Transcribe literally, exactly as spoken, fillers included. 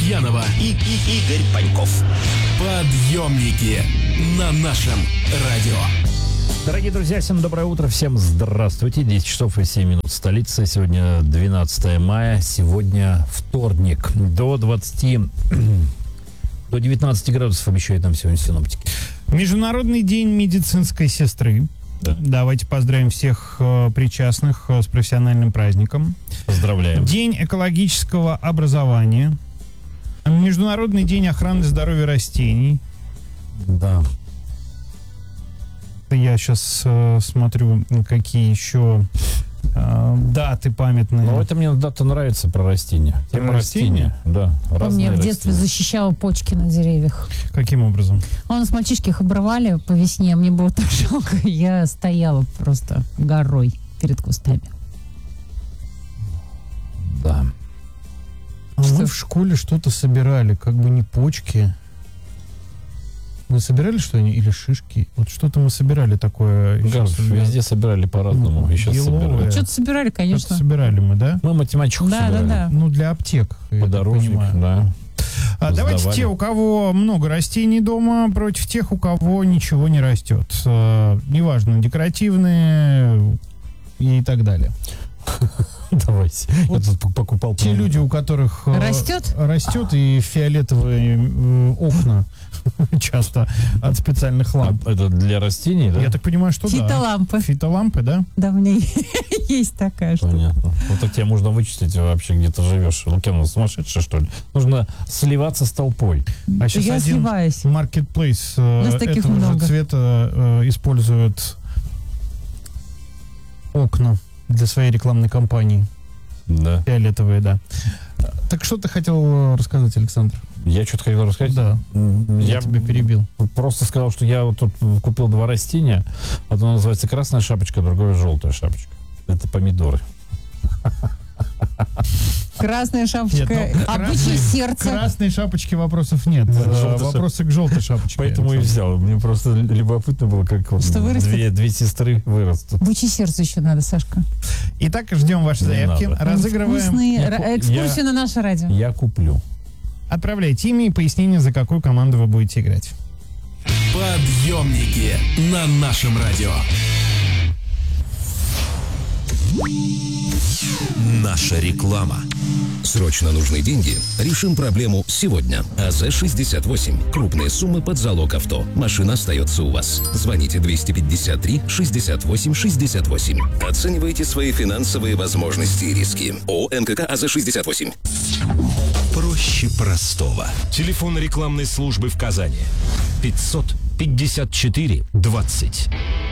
Марьянова и, и Игорь Паньков. Подъемники на нашем радио. Дорогие друзья, всем доброе утро, всем здравствуйте. десять часов и семь минут столица. Сегодня двенадцатое мая, сегодня вторник. До двадцати, до девятнадцати градусов обещают нам сегодня синоптики. Международный день медицинской сестры. Да. Давайте поздравим всех э, причастных э, с профессиональным праздником. Поздравляем. День экологического образования. Международный день охраны здоровья растений. Да. Я сейчас э, смотрю, какие еще э, даты памятные. Ну, это мне дата нравится про растения. Про Тема растения? Да. Помню, я в детстве растения. защищала почки на деревьях. Каким образом? А у нас мальчишки их обрывали по весне, мне было так жалко, я стояла просто горой перед кустами. Да. А мы в школе что-то собирали, как бы не почки. Мы собирали что-нибудь или шишки? Вот что-то мы собирали такое. Газ, везде собирали по-разному. Ну, И сейчас еловое. собирают. Что-то собирали, Что-то конечно. собирали мы, да? Мы математику Да, собирали. да, да. Ну, для аптек, я так Подорожник, понимаю. да. А давайте Сдавали. те, у кого много растений дома, против тех, у кого ничего не растет. Э, неважно, декоративные и так далее. Давайте. Вот Я тут покупал... Те люди, у которых э, Растет? растет и фиолетовые э, окна часто от специальных ламп. А, это для растений, да? Я так понимаю, что да. Фитолампы. Фитолампы, да? Да, у меня есть такая штука. Понятно. Вот так тебе можно вычислить вообще, где ты живешь. Лукьяна, сумасшедшая, что ли? Нужно сливаться с толпой. А сейчас Я один сливаюсь. маркетплейс э, У нас таких этого много. же цвета э, использует окна для своей рекламной кампании. Да. Фиолетовые, да. Так что ты хотел рассказать, Александр? Я что-то хотел рассказать. Да, М, я тебя перебил. Просто сказал, что я вот тут купил два растения. Одно называется красная шапочка, другое желтая шапочка. Это помидоры. Красная шапочка, Нет, ну, обычное красной- сердце. Красной шапочки вопросов нет. Да, Э, желтая Вопросы к желтой шапочке. Поэтому и Александр. взял. Мне просто любопытно было, как вот Что вырастет? две, две сестры вырастут. Бычье сердце еще надо, Сашка. Итак, ждем ваши Не заявки. надо. Разыгрываем. Вкусные Я ра- ку- экскурсию я- на наше радио. Я куплю. Отправляйте имя и пояснение, за какую команду вы будете играть. Подъемники на нашем радио. Наша реклама. Срочно нужны деньги? Решим проблему сегодня. АЗ шестьдесят восемь. Крупные суммы под залог авто. Машина остается у вас. Звоните двести пятьдесят три шестьдесят восемь шестьдесят восемь. Оценивайте свои финансовые возможности и риски. ООО МКК АЗ шестьдесят восемь. Проще простого. Телефон рекламной службы в Казани. пятьсот пятьдесят четыре двадцать.